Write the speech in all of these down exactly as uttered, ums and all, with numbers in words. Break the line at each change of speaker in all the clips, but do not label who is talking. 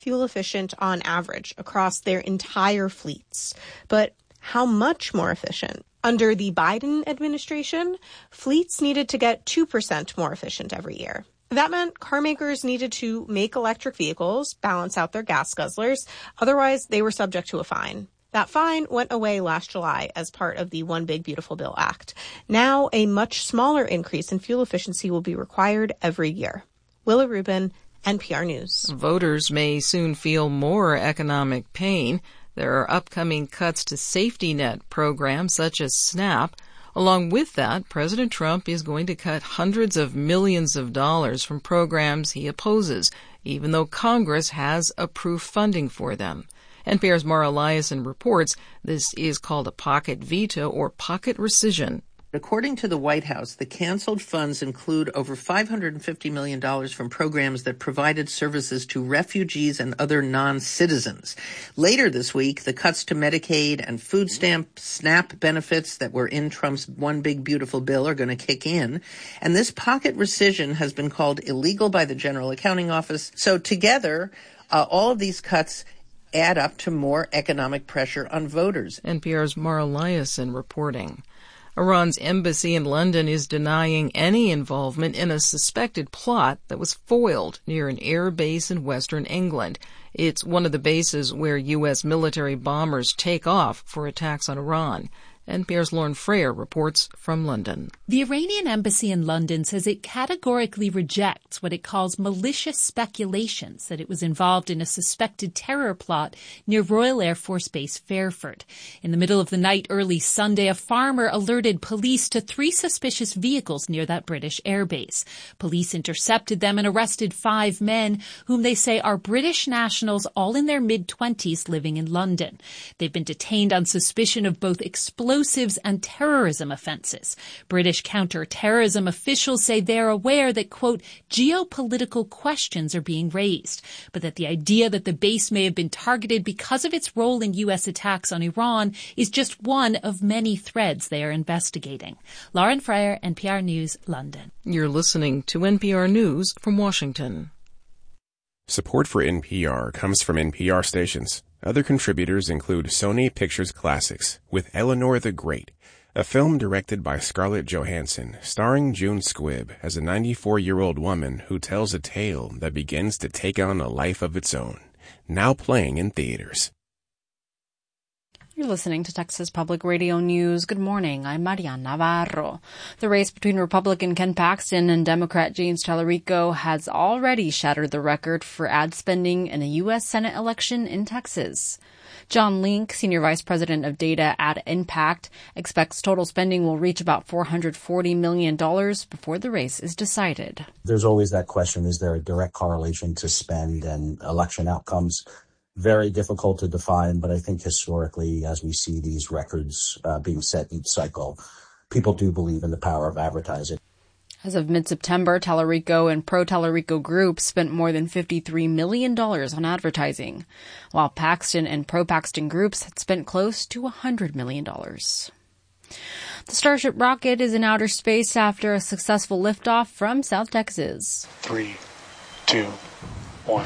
fuel efficient on average across their entire fleets. But how much more efficient? Under the Biden administration, fleets needed to get two percent more efficient every year. That meant car makers needed to make electric vehicles balance out their gas guzzlers. Otherwise, they were subject to a fine. That fine went away last July as part of the One Big Beautiful Bill Act. Now, a much smaller increase in fuel efficiency will be required every year. Willa Rubin, N P R News.
Voters may soon feel more economic pain. There are upcoming cuts to safety net programs such as SNAP. Along with that, President Trump is going to cut hundreds of millions of dollars from programs he opposes, even though Congress has approved funding for them. N P R's Mara Eliason reports this is called a pocket veto or pocket rescission.
According to the White House, the canceled funds include over five hundred fifty million dollars from programs that provided services to refugees and other non-citizens. Later this week, the cuts to Medicaid and food stamp SNAP benefits that were in Trump's One Big Beautiful Bill are going to kick in. And this pocket rescission has been called illegal by the General Accounting Office. So together, uh, all of these cuts add up to more economic pressure on voters.
N P R's Mara Eliason reporting. Iran's embassy in London is denying any involvement in a suspected plot that was foiled near an air base in western England. It's one of the bases where U S military bombers take off for attacks on Iran. N P R's Lauren Freyer reports from London.
The Iranian embassy in London says it categorically rejects what it calls malicious speculations that it was involved in a suspected terror plot near Royal Air Force Base Fairford. In the middle of the night early Sunday, a farmer alerted police to three suspicious vehicles near that British airbase. Police intercepted them and arrested five men, whom they say are British nationals, all in their mid-twenties, living in London. They've been detained on suspicion of both explosives and terrorism offenses. British counter-terrorism officials say they're aware that, quote, geopolitical questions are being raised, but that the idea that the base may have been targeted because of its role in U S attacks on Iran is just one of many threads they are investigating. Lauren Freyer, N P R News, London.
You're listening to N P R News from Washington.
Support for N P R comes from N P R stations. Other contributors include Sony Pictures Classics with Eleanor the Great, a film directed by Scarlett Johansson, starring June Squibb as a ninety-four-year-old woman who tells a tale that begins to take on a life of its own. Now playing in theaters.
You're listening to Texas Public Radio News. Good morning. I'm Mariana Navarro. The race between Republican Ken Paxton and Democrat James Tallarico has already shattered the record for ad spending in a U S Senate election in Texas. John Link, Senior Vice President of Data at Impact, expects total spending will reach about four hundred forty million dollars before the race is decided.
There's always that question, is there a direct correlation to spend and election outcomes? Very difficult to define, but I think historically, as we see these records uh, being set each cycle, people do believe in the power of advertising.
As of mid-September, Tallarico and pro-Tallarico groups spent more than fifty-three million dollars on advertising, while Paxton and pro-Paxton groups had spent close to one hundred million dollars. The Starship rocket is in outer space after a successful liftoff from South Texas.
Three, two, one.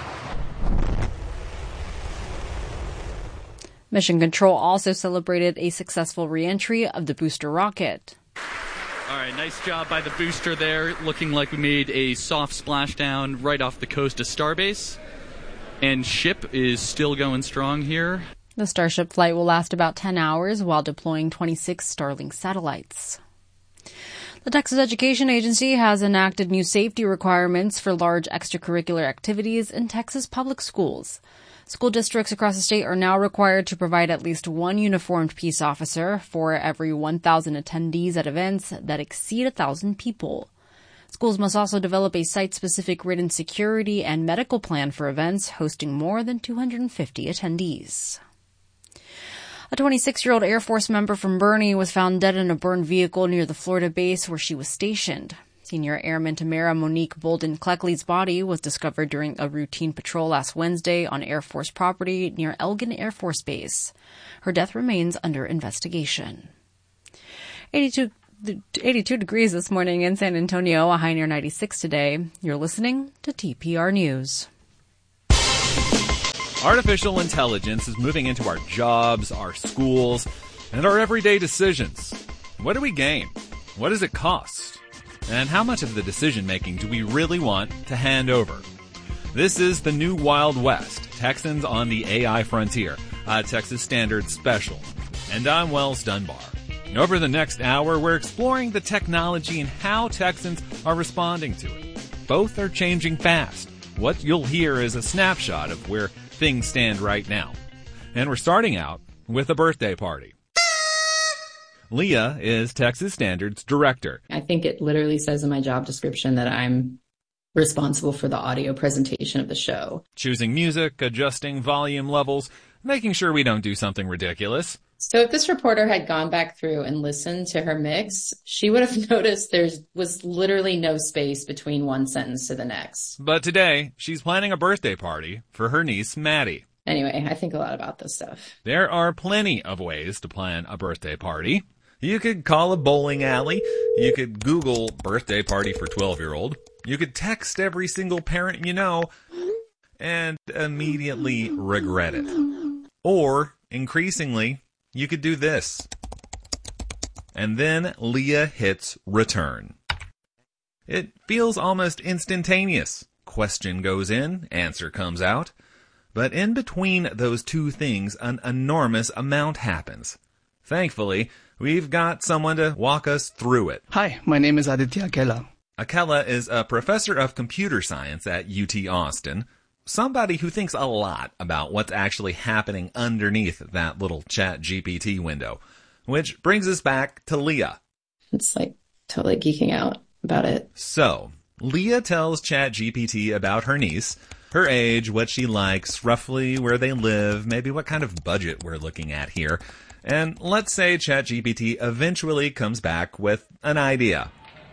Mission Control also celebrated a successful re-entry of the booster rocket.
All right, nice job by the booster there. Looking like we made a soft splashdown right off the coast of Starbase. And ship is still going strong here.
The Starship flight will last about ten hours while deploying twenty-six Starlink satellites. The Texas Education Agency has enacted new safety requirements for large extracurricular activities in Texas public schools. School districts across the state are now required to provide at least one uniformed peace officer for every one thousand attendees at events that exceed one thousand people. Schools must also develop a site-specific written security and medical plan for events hosting more than two hundred fifty attendees. A twenty-six-year-old Air Force member from Boerne was found dead in a burned vehicle near the Florida base where she was stationed. Senior Airman Tamara Monique Bolden-Cleckley's body was discovered during a routine patrol last Wednesday on Air Force property near Elgin Air Force Base. Her death remains under investigation. eighty-two, eighty-two degrees this morning in San Antonio, a high near ninety-six today. You're listening to T P R News.
Artificial intelligence is moving into our jobs, our schools, and our everyday decisions. What do we gain? What does it cost? And how much of the decision-making do we really want to hand over? This is the new Wild West, Texans on the A I Frontier, a Texas Standard special. And I'm Wells Dunbar. Over the next hour, we're exploring the technology and how Texans are responding to it. Both are changing fast. What you'll hear is a snapshot of where things stand right now. And we're starting out with a birthday party. Leah is Texas Standard's director.
I think it literally says in my job description that I'm responsible for the audio presentation of the show.
Choosing music, adjusting volume levels, making sure we don't do something ridiculous.
So if this reporter had gone back through and listened to her mix, she would have noticed there was literally no space between one sentence to the next.
But today, she's planning a birthday party for her niece, Maddie.
Anyway, I think a lot about this stuff.
There are plenty of ways to plan a birthday party. You could call a bowling alley. You could Google birthday party for twelve-year-old. You could text every single parent you know and immediately regret it. Or, increasingly, you could do this. And then Leah hits return. It feels almost instantaneous. Question goes in, answer comes out. But in between those two things, an enormous amount happens. Thankfully, we've got someone to walk us through it.
Hi, my name is Aditya Akella.
Akella is a professor of computer science at U T Austin. Somebody who thinks a lot about what's actually happening underneath that little Chat G P T window. Which brings us back to Leah.
It's like totally geeking out about it.
So, Leah tells Chat G P T about her niece, her age, what she likes, roughly where they live, maybe what kind of budget we're looking at here. And let's say Chat G P T eventually comes back with an idea.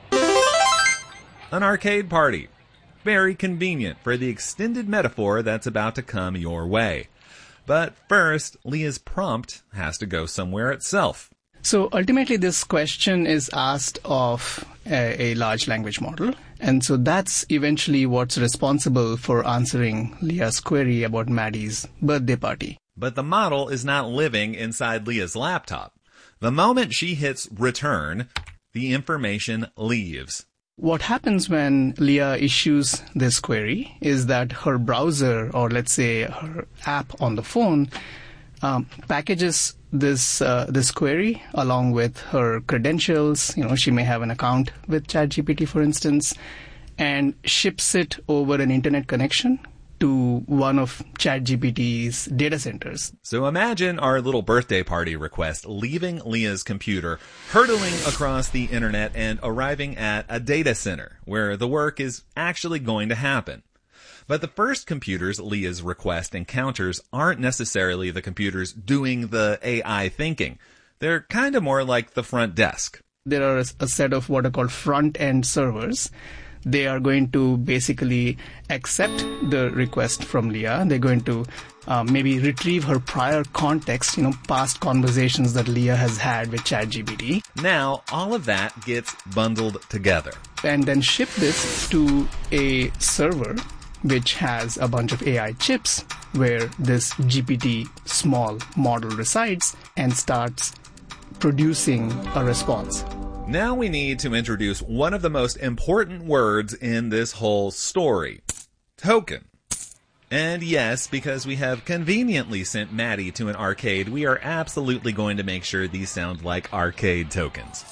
An arcade party. Very convenient for the extended metaphor that's about to come your way. But first, Leah's prompt has to go somewhere itself.
So ultimately, this question is asked of a, a large language model. And so that's eventually what's responsible for answering Leah's query about Maddie's birthday party.
But the model is not living inside Leah's laptop. The moment she hits return, the information leaves.
What happens when Leah issues this query is that her browser, or let's say her app on the phone, um, packages this uh, this query along with her credentials. You know, she may have an account with ChatGPT, for instance, and ships it over an internet connection to one of ChatGPT's data centers.
So imagine our little birthday party request leaving Leah's computer, hurtling across the internet and arriving at a data center where the work is actually going to happen. But the first computers Leah's request encounters aren't necessarily the computers doing the A I thinking. They're kind of more like the front desk.
There are a set of what are called front-end servers. They are going to basically accept the request from Leah. They're going to uh, maybe retrieve her prior context, you know, past conversations that Leah has had with ChatGPT.
Now, all of that gets bundled together.
And then ship this to a server which has a bunch of A I chips where this G P T small model resides and starts producing a response.
Now we need to introduce one of the most important words in this whole story. Token. And yes, because we have conveniently sent Maddie to an arcade, we are absolutely going to make sure these sound like arcade tokens.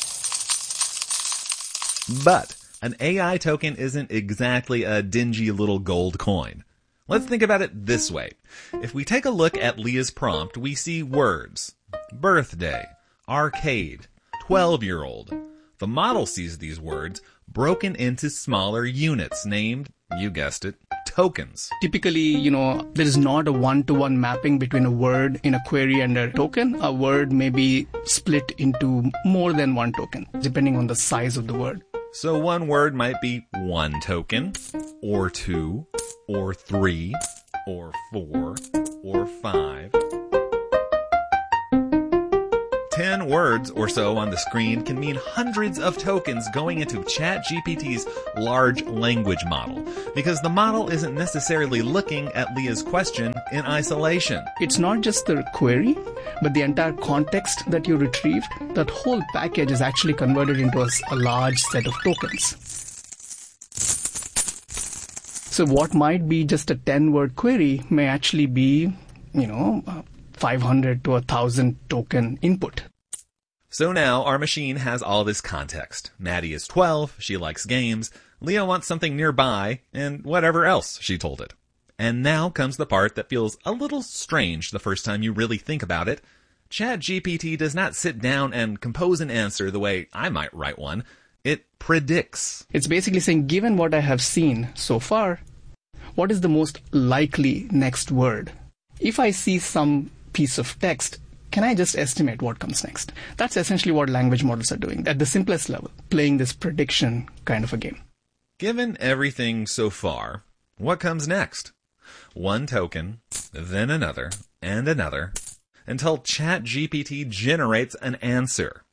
But an A I token isn't exactly a dingy little gold coin. Let's think about it this way. If we take a look at Leah's prompt, we see words. Birthday. Arcade. twelve-year-old. The model sees these words broken into smaller units named, you guessed it, tokens.
Typically, you know, there is not a one-to-one mapping between a word in a query and a token. A word may be split into more than one token, depending on the size of the word.
So one word might be one token, or two, or three, or four, or five. ten words or so on the screen can mean hundreds of tokens going into ChatGPT's large language model, because the model isn't necessarily looking at Leah's question in isolation.
It's not just the query, but the entire context that you retrieved. That whole package is actually converted into a, a large set of tokens. So what might be just a ten-word query may actually be, you know, five hundred to one thousand token input.
So now our machine has all this context. Maddie is twelve, she likes games, Leah wants something nearby, and whatever else she told it. And now comes the part that feels a little strange the first time you really think about it. ChatGPT does not sit down and compose an answer the way I might write one. It predicts.
It's basically saying, given what I have seen so far, what is the most likely next word? If I see some piece of text, can I just estimate what comes next? That's essentially what language models are doing at the simplest level, playing this prediction kind of a game.
Given everything so far, what comes next? One token, then another, and another, until ChatGPT generates an answer.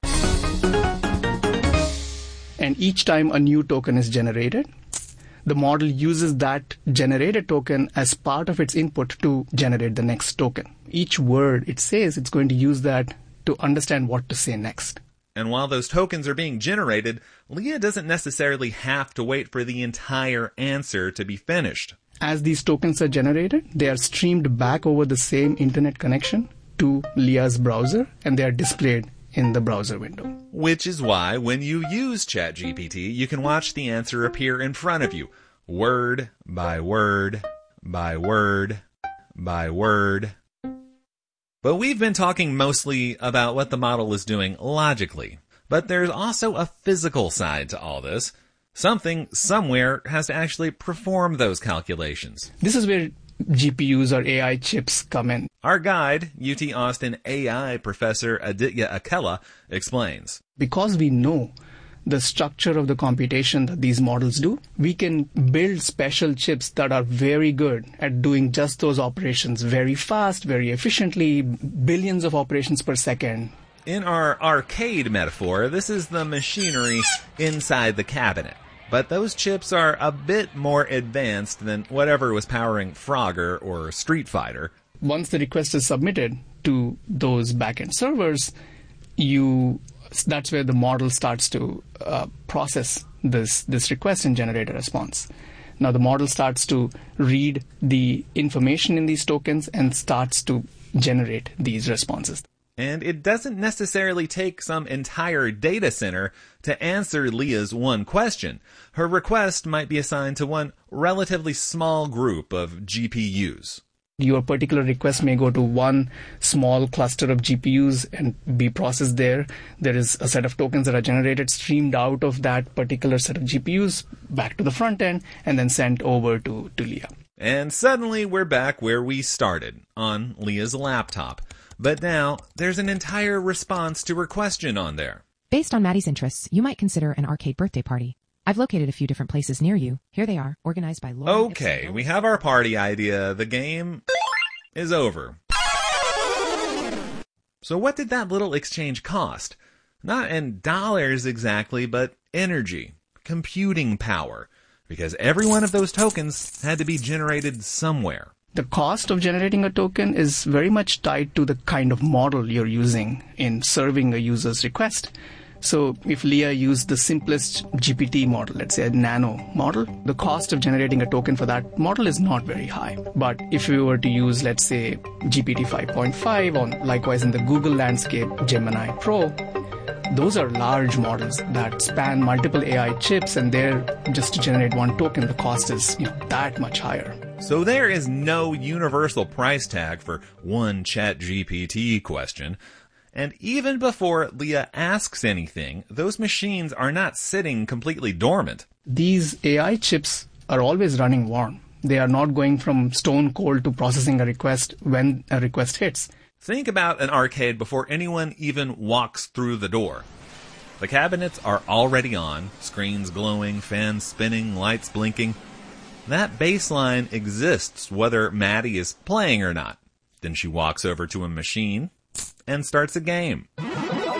And each time a new token is generated, the model uses that generated token as part of its input to generate the next token. Each word it says, it's going to use that to understand what to say next.
And while those tokens are being generated, Leah doesn't necessarily have to wait for the entire answer to be finished.
As these tokens are generated, they are streamed back over the same internet connection to Leah's browser, and they are displayed in the browser window.
Which is why when you use ChatGPT, you can watch the answer appear in front of you, word by word by word by word. But we've been talking mostly about what the model is doing logically. But there's also a physical side to all this. Something somewhere has to actually perform those calculations.
This is where G P Us or A I chips come in.
Our guide, U T Austin A I professor Aditya Akella, explains.
Because we know the structure of the computation that these models do, we can build special chips that are very good at doing just those operations very fast, very efficiently, billions of operations per second.
In our arcade metaphor, this is the machinery inside the cabinet. But those chips are a bit more advanced than whatever was powering Frogger or Street Fighter.
Once the request is submitted to those backend servers, you that's where the model starts to uh, process this, this request and generate a response. Now the model starts to read the information in these tokens and starts to generate these responses.
And it doesn't necessarily take some entire data center to answer Leah's one question. Her request might be assigned to one relatively small group of G P Us.
Your particular request may go to one small cluster of G P Us and be processed there. There is a set of tokens that are generated, streamed out of that particular set of G P Us back to the front end, and then sent over to, to Leah.
And suddenly we're back where we started, on Leah's laptop. But now, there's an entire response to her question on there.
Based on Maddie's interests, you might consider an arcade birthday party. I've located a few different places near you. Here they are, organized by Laura.
Okay, we have our party idea. The game is over. So what did that little exchange cost? Not in dollars exactly, but energy, computing power. Because every one of those tokens had to be generated somewhere.
The cost of generating a token is very much tied to the kind of model you're using in serving a user's request. So if Leah used the simplest G P T model, let's say a nano model, the cost of generating a token for that model is not very high. But if we were to use, let's say, G P T five point five, or likewise in the Google landscape, Gemini Pro, those are large models that span multiple A I chips, and there, just to generate one token, the cost is, you know, that much higher.
So there is no universal price tag for one ChatGPT question. And even before Leah asks anything, those machines are not sitting completely dormant.
These A I chips are always running warm. They are not going from stone cold to processing a request when a request hits.
Think about an arcade before anyone even walks through the door. The cabinets are already on, screens glowing, fans spinning, lights blinking. That baseline exists whether Maddie is playing or not. Then she walks over to a machine and starts a game.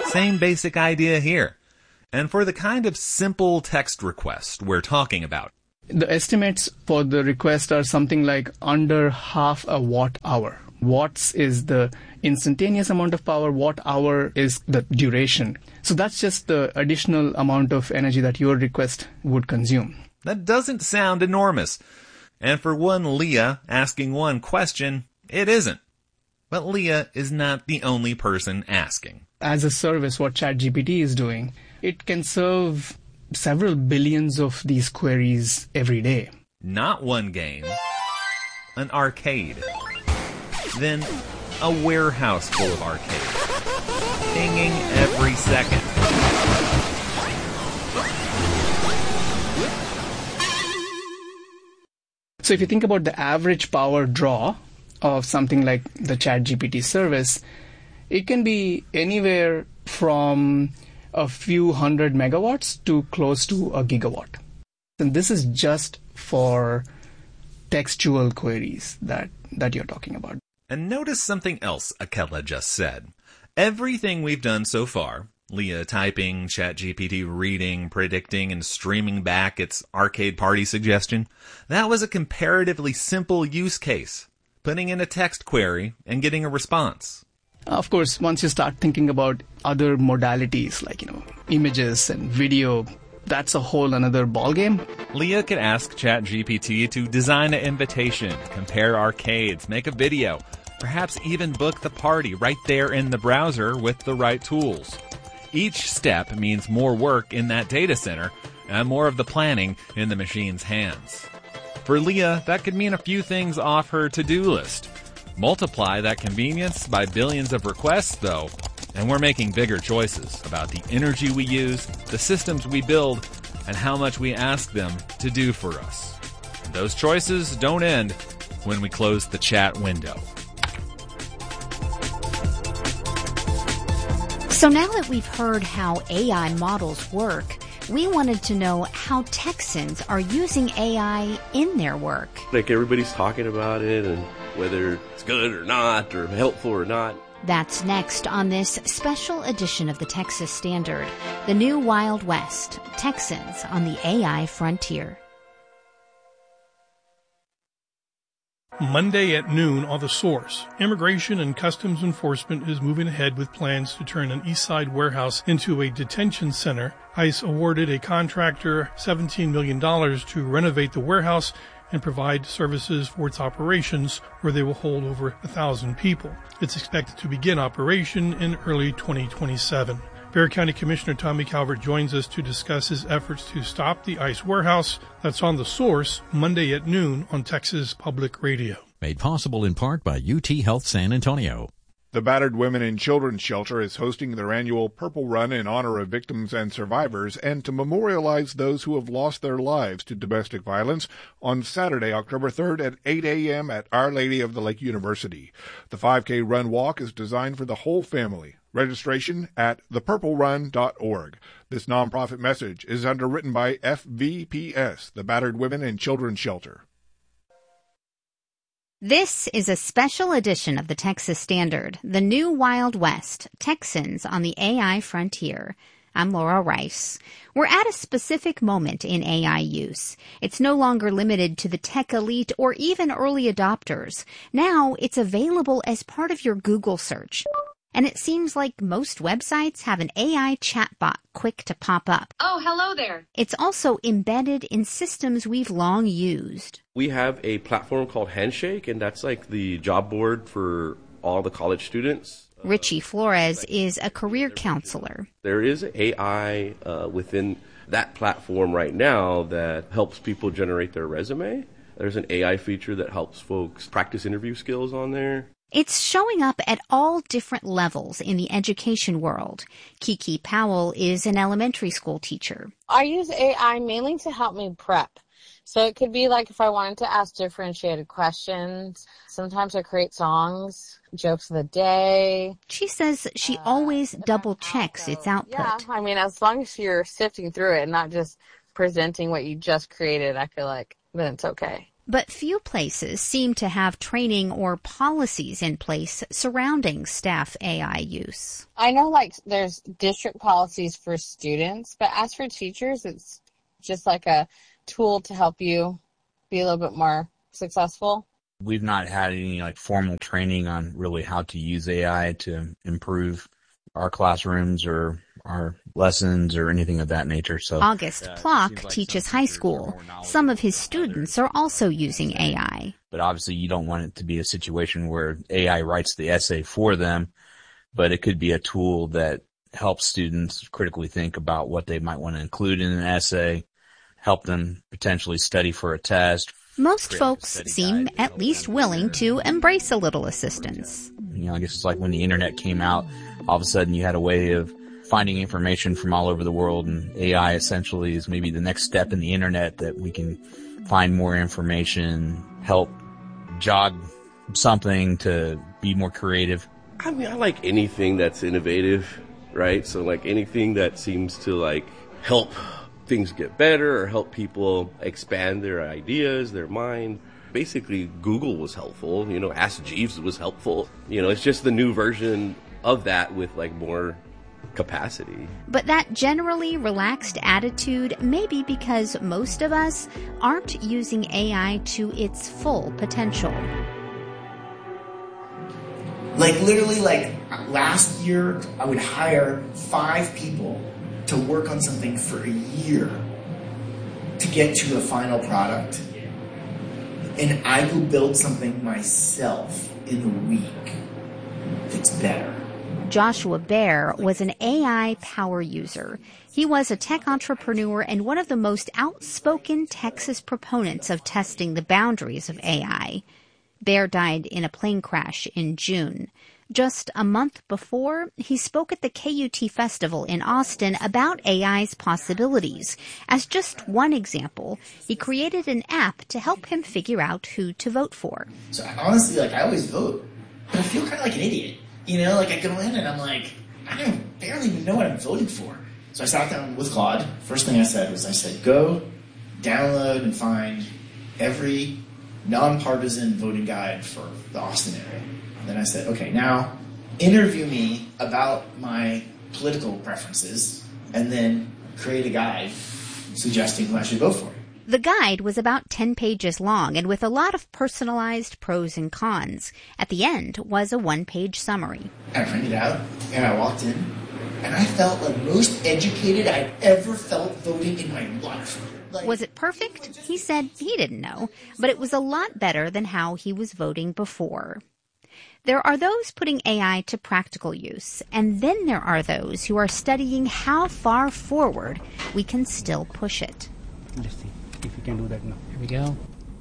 Same basic idea here. And for the kind of simple text request we're talking about,
the estimates for the request are something like under half a watt hour. Watts is the instantaneous amount of power, watt hour is the duration. So that's just the additional amount of energy that your request would consume.
That doesn't sound enormous. And for one Leah asking one question, it isn't. But Leah is not the only person asking.
As a service, what ChatGPT is doing, it can serve several billions of these queries every day.
Not one game, an arcade. Then a warehouse full of arcades, pinging every second.
So if you think about the average power draw of something like the ChatGPT service, it can be anywhere from a few hundred megawatts to close to a gigawatt. And this is just for textual queries that, that you're talking about.
And notice something else Akela just said. Everything we've done so far, Leah typing, ChatGPT reading, predicting, and streaming back its arcade party suggestion, that was a comparatively simple use case. Putting in a text query and getting a response.
Of course, once you start thinking about other modalities like, you know, images and video, that's a whole another ballgame.
Leah could ask ChatGPT to design an invitation, compare arcades, make a video, perhaps even book the party right there in the browser with the right tools. Each step means more work in that data center and more of the planning in the machine's hands. For Leah, that could mean a few things off her to-do list. Multiply that convenience by billions of requests, though, and we're making bigger choices about the energy we use, the systems we build, and how much we ask them to do for us. And those choices don't end when we close the chat window.
So now that we've heard how A I models work, we wanted to know how Texans are using A I in their work.
Like everybody's talking about it and whether it's good or not or helpful or not.
That's next on this special edition of the Texas Standard, the new Wild West, Texans on the A I frontier.
Monday at noon on The Source. Immigration and Customs Enforcement is moving ahead with plans to turn an East Side warehouse into a detention center. ICE awarded a contractor seventeen million dollars to renovate the warehouse and provide services for its operations, where they will hold over a thousand people. It's expected to begin operation in early twenty twenty-seven. Bexar County Commissioner Tommy Calvert joins us to discuss his efforts to stop the ICE warehouse. That's on The Source, Monday at noon on Texas Public Radio.
Made possible in part by U T Health San Antonio.
The Battered Women and Children's Shelter is hosting their annual Purple Run in honor of victims and survivors and to memorialize those who have lost their lives to domestic violence on Saturday, October third at eight a.m. at Our Lady of the Lake University. The five K Run Walk is designed for the whole family. Registration at the purple run dot org. This nonprofit message is underwritten by F V P S, the Battered Women and Children's Shelter.
This is a special edition of the Texas Standard, the new Wild West, Texans on the A I frontier. I'm Laura Rice. We're at a specific moment in A I use. It's no longer limited to the tech elite or even early adopters. Now it's available as part of your Google search. And it seems like most websites have an A I chatbot quick to pop up.
Oh, hello there.
It's also embedded in systems we've long used.
We have a platform called Handshake, and that's like the job board for all the college students.
Richie Flores is a career counselor.
There is A I uh, within that platform right now that helps people generate their resume. There's an A I feature that helps folks practice interview skills on there.
It's showing up at all different levels in the education world. Kiki Powell is an elementary school teacher.
I use A I mainly to help me prep. So it could be like if I wanted to ask differentiated questions. Sometimes I create songs, jokes of the day.
She says she uh, always double checks its output.
Yeah, I mean, as long as you're sifting through it and not just presenting what you just created, I feel like then it's okay.
But few places seem to have training or policies in place surrounding staff A I use.
I know, like, there's district policies for students, but as for teachers, it's just like a tool to help you be a little bit more successful.
We've not had any like formal training on really how to use A I to improve our classrooms or our lessons or anything of that nature. So
August
uh,
Plock
like
teaches high school. Some of his students are also using A I.
But obviously you don't want it to be a situation where A I writes the essay for them, but it could be a tool that helps students critically think about what they might want to include in an essay, help them potentially study for a test.
Most folks seem at least willing to embrace a little assistance.
You know, I guess it's like when the internet came out, all of a sudden you had a way of finding information from all over the world, and A I essentially is maybe the next step in the internet that we can find more information, help jog something to be more creative.
I mean, I like anything that's innovative, right? So like anything that seems to like help things get better or help people expand their ideas, their mind. Basically, Google was helpful. You know, Ask Jeeves was helpful. You know, it's just the new version of that with like more capacity.
But that generally relaxed attitude may be because most of us aren't using A I to its full potential.
Like literally, like last year, I would hire five people to work on something for a year to get to a final product. And I will build something myself in a week that's better.
Joshua Baer was an A I power user. He was a tech entrepreneur and one of the most outspoken Texas proponents of testing the boundaries of A I. Baer died in a plane crash in June. Just a month before, he spoke at the K U T Festival in Austin about A I's possibilities. As just one example, he created an app to help him figure out who to vote for.
So honestly, like I always vote, but I feel kind of like an idiot. You know, like I go in and I'm like, I don't barely even know what I'm voting for. So I sat down with Claude. First thing I said was I said, go download and find every nonpartisan voting guide for the Austin area. Then I said, okay, now interview me about my political preferences and then create a guide suggesting who I should vote for.
The guide was about ten pages long and with a lot of personalized pros and cons. At the end was a one-page summary.
I printed it out and I walked in and I felt the most educated I'd ever felt voting in my life. Like,
was it perfect? He said he didn't know, but it was a lot better than how he was voting before. There are those putting A I to practical use, and then there are those who are studying how far forward we can still push it.
Let's see if we can do that now.
Here we go.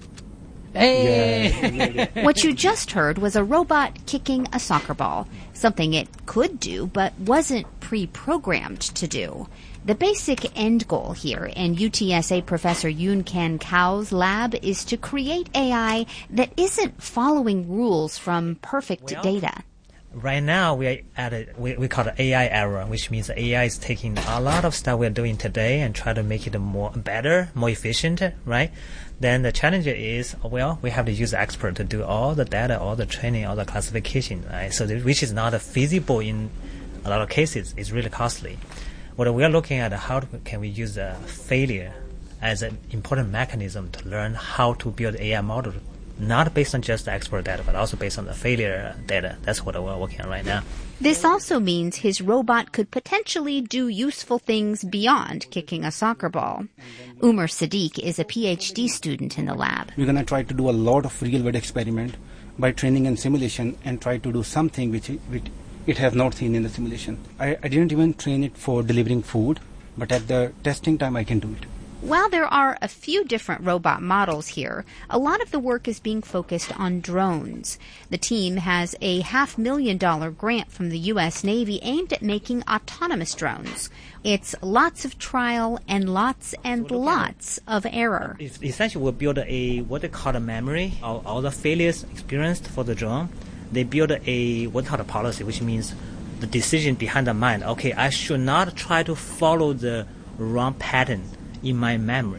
Hey!
Yeah.
What you just heard was a robot kicking a soccer ball, something it could do but wasn't pre-programmed to do. The basic end goal here in U T S A Professor Yoon Kan Kao's lab is to create A I that isn't following rules from perfect
well,
data.
Right now, we are at a, we, we call it A I era, which means A I is taking a lot of stuff we're doing today and try to make it more better, more efficient, right? Then the challenge is, well, we have to use expert to do all the data, all the training, all the classification, right? So th- which is not feasible in a lot of cases. It's really costly. What we are looking at, how can we use a failure as an important mechanism to learn how to build A I model, not based on just the expert data, but also based on the failure data. That's what we're working on right now.
This also means his robot could potentially do useful things beyond kicking a soccer ball. Umar Sadiq is a P H D student in the lab.
We're going to try to do a lot of real-world experiment by training and simulation and try to do something which, which it has not seen in the simulation. I, I didn't even train it for delivering food, but at the testing time I can do it.
While there are a few different robot models here, a lot of the work is being focused on drones. The team has a half million dollar grant from the U S Navy aimed at making autonomous drones. It's lots of trial and lots and lots of error.
Essentially, we build a what they call a memory of all the failures experienced for the drone. They build a what they call a policy, which means the decision behind the mind. Okay, I should not try to follow the wrong pattern in my memory.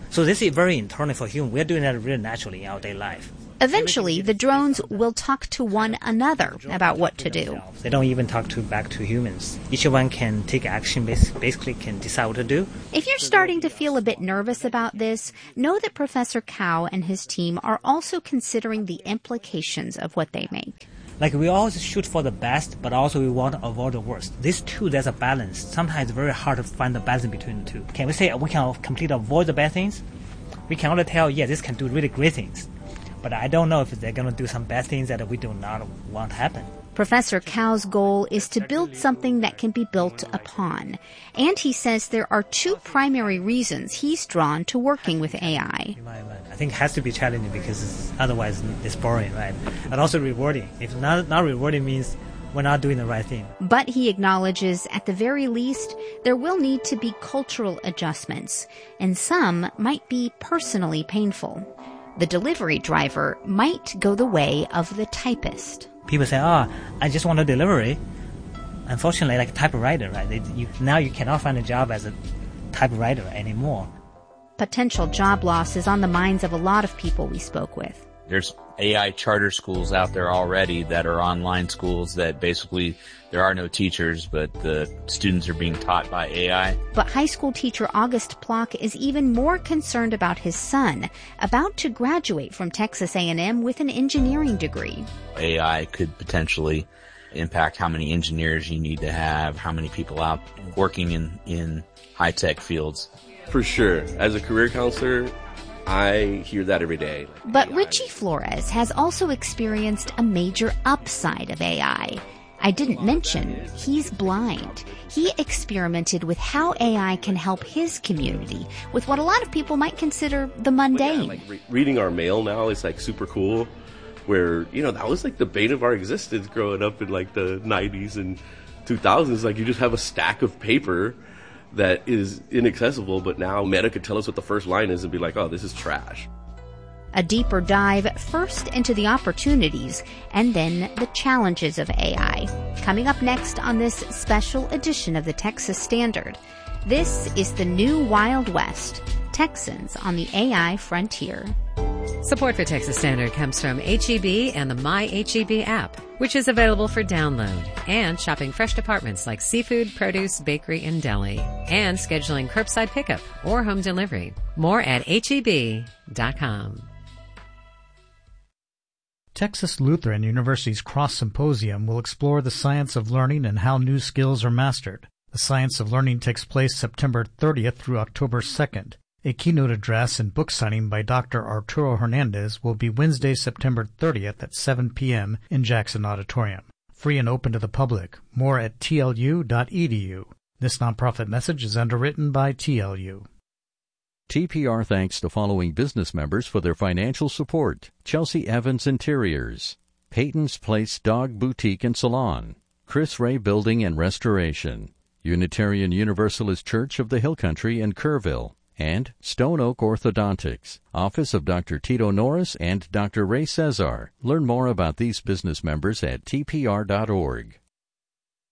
So this is very internal for human. We're doing that really naturally in our daily life.
Eventually, the drones will talk to one another about what to do.
They don't even talk to back to humans. Each one can take action, basically can decide what to do.
If you're starting to feel a bit nervous about this, know that Professor Cao and his team are also considering the implications of what they make.
Like we always shoot for the best, but also we want to avoid the worst. These two, there's a balance. Sometimes it's very hard to find the balance between the two. Can we say we can completely avoid the bad things? We can only tell, yeah, this can do really great things. But I don't know if they're going to do some bad things that we do not want to happen.
Professor Cao's goal is to build something that can be built upon. And he says there are two primary reasons he's drawn to working with A I.
I think it has to be challenging because it's, otherwise it's boring, right? And also rewarding. If not, not rewarding means we're not doing the right thing.
But he acknowledges, at the very least, there will need to be cultural adjustments, and some might be personally painful. The delivery driver might go the way of the typist.
People say, oh, I just want a delivery. Unfortunately, like a typewriter, right? They, you, now you cannot find a job as a typewriter anymore.
Potential job loss is on the minds of a lot of people we spoke with.
There's A I charter schools out there already that are online schools that basically there are no teachers, but the students are being taught by A I.
But high school teacher August Plock is even more concerned about his son, about to graduate from Texas A and M with an engineering degree.
A I could potentially impact how many engineers you need to have, how many people out working in, in high-tech fields.
For sure. As a career counselor, I hear that every day.
But Richie Flores has also experienced a major upside of A I. I didn't mention he's blind. He experimented with how A I can help his community with what a lot of people might consider the mundane.
Yeah, like re- reading our mail now is like super cool, where, you know, that was like the bane of our existence growing up in like the nineties and two thousands. Like you just have a stack of paper that is inaccessible, but now Meta could tell us what the first line is and be like, oh, this is trash.
A deeper dive first into the opportunities and then the challenges of A I. Coming up next on this special edition of the Texas Standard. This is the new Wild West, Texans on the A I frontier.
Support for Texas Standard comes from H E B and the My H E B app, which is available for download, and shopping fresh departments like seafood, produce, bakery, and deli, and scheduling curbside pickup or home delivery. More at H E B dot com.
Texas Lutheran University's Cross Symposium will explore the science of learning and how new skills are mastered. The Science of Learning takes place September thirtieth through October second. A keynote address and book signing by Doctor Arturo Hernandez will be Wednesday, September thirtieth at seven p.m. in Jackson Auditorium. Free and open to the public. More at T L U dot E D U. This nonprofit message is underwritten by T L U.
T P R thanks the following business members for their financial support: Chelsea Evans Interiors, Peyton's Place Dog Boutique and Salon, Chris Ray Building and Restoration, Unitarian Universalist Church of the Hill Country in Kerrville, and Stone Oak Orthodontics, Office of Doctor Tito Norris and Doctor Ray Cesar. Learn more about these business members at T P R dot org.